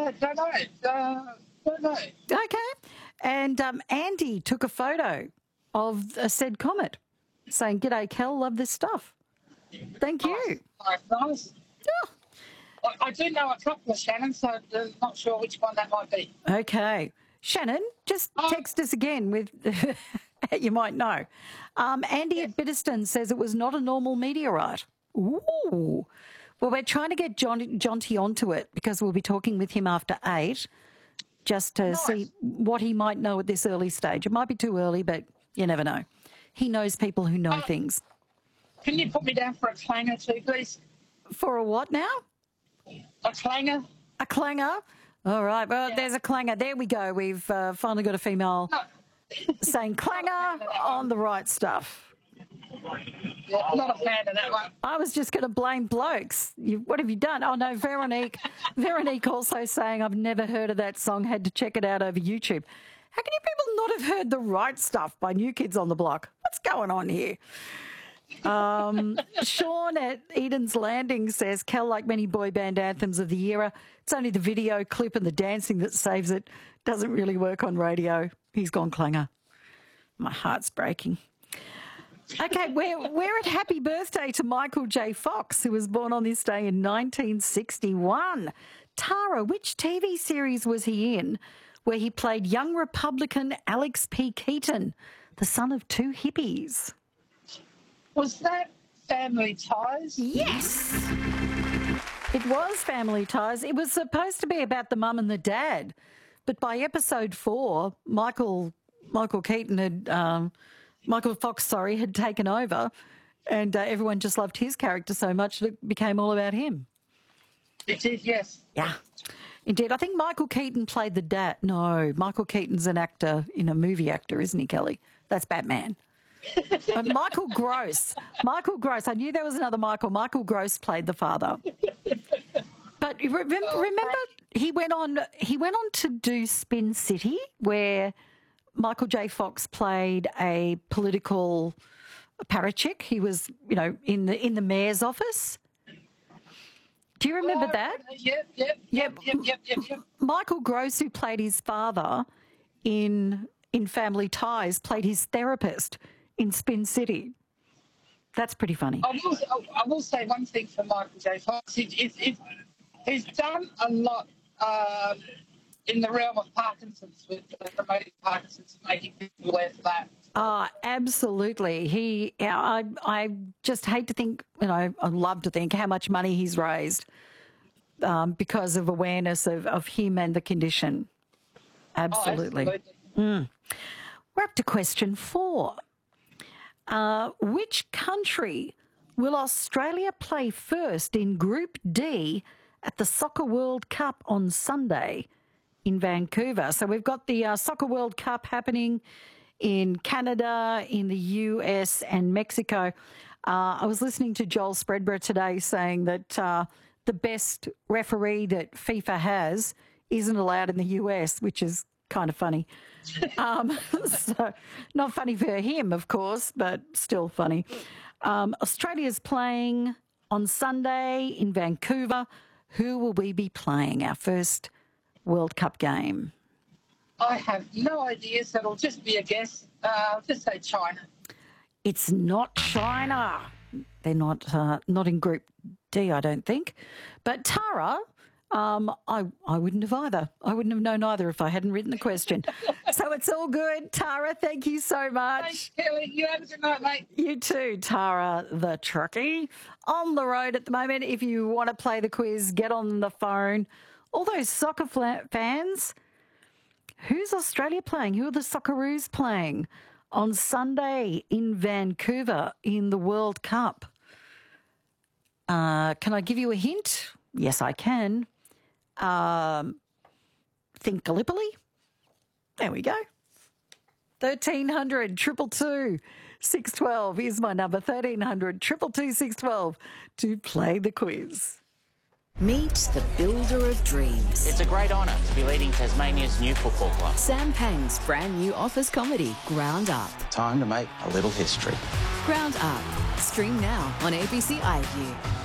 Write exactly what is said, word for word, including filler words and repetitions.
Uh, don't know. Uh, don't know. Okay. And um, Andy took a photo of a said comet saying, "G'day, Kel, love this stuff." Thank you. Nice, nice. Oh. I, I do know a couple of Shannon, so I'm not sure which one that might be. Okay. Shannon, just Oh. text us again with, you might know. Um, Andy Yes. at Bitterston says it was not a normal meteorite. Ooh. Well, we're trying to get John, Jonty onto it because we'll be talking with him after eight just to Nice. see what he might know at this early stage. It might be too early, but you never know. He knows people who know Uh, things. Can you put me down for a clanger too, please? For a what now? A clanger? A clanger? All right. Well, Yeah. there's a clanger. There we go. We've uh, finally got a female No. saying clanger on the right stuff. Yeah, I'm not a fan of that one. I was just going to blame blokes. You, what have you done? Oh, no, Veronique. Veronique also saying, I've never heard of that song, had to check it out over YouTube. How can you people not have heard The Right Stuff by New Kids on the Block? What's going on here? Um, Sean at Eden's Landing says, Cal, like many boy band anthems of the era, it's only the video clip and the dancing that saves it. Doesn't really work on radio. He's gone clanger. My heart's breaking. Okay, we're, we're at happy birthday to Michael J. Fox, who was born on this day in nineteen sixty-one. Tara, which T V series was he in where he played young Republican Alex P. Keaton, the son of two hippies? Was that Family Ties? Yes. It was Family Ties. It was supposed to be about the mum and the dad, but by episode four, Michael Michael Keaton had um, Michael Fox, sorry, had taken over, and uh, everyone just loved his character so much that it became all about him. It did, yes. Yeah, indeed. I think Michael Keaton played the dad. No, Michael Keaton's an actor in a movie actor, isn't he, Kelly? That's Batman. uh, Michael Gross. Michael Gross. I knew there was another Michael. Michael Gross played the father. But remember, remember he went on. He went on to do Spin City, where Michael J. Fox played a political parachick. He was, you know, in the in the mayor's office. Do you remember Oh, that? Yep, yep, yep, yep, yep, yep, yep. Michael Gross, who played his father in in Family Ties, played his therapist in Spin City. That's pretty funny. I will, I will say one thing for Michael J. Fox. He, he, he, he's done a lot um, in the realm of Parkinson's, with uh, promoting Parkinson's, making people aware of that. Uh, absolutely. He, yeah, I, I just hate to think, you know, I love to think how much money he's raised um, because of awareness of, of him and the condition. Absolutely. Oh, absolutely. Mm. We're up to question four. Uh, which country will Australia play first in Group D at the Soccer World Cup on Sunday in Vancouver? So we've got the uh, Soccer World Cup happening in Canada, in the U S and Mexico. Uh, I was listening to Joel Spreadborough today saying that uh, the best referee that FIFA has isn't allowed in the U S, which is kind of funny. Um, so not funny for him, of course, but still funny. Um, Australia's playing on Sunday in Vancouver. Who will we be playing our first World Cup game? I have no idea, so it'll just be a guess. Uh, I'll just say China. It's not China. They're not uh, not in Group D, I don't think. But Tara, um, I I wouldn't have either. I wouldn't have known either if I hadn't written the question. So it's all good. Tara, thank you so much. Thanks, Kelly. You have a good night, mate. You too, Tara the truckie. On the road at the moment. If you want to play the quiz, get on the phone. All those soccer fla- fans, who's Australia playing? Who are the Socceroos playing on Sunday in Vancouver in the World Cup? Uh, can I give you a hint? Yes, I can. Um, think Gallipoli. There we go. thirteen hundred, two two two, six one two. Here's my number, thirteen hundred, two two two, six one two to play the quiz. Meet the builder of dreams. It's a great honour to be leading Tasmania's new football club. Sam Pang's brand new office comedy, Ground Up. Time to make a little history. Ground Up. Stream now on A B C iView.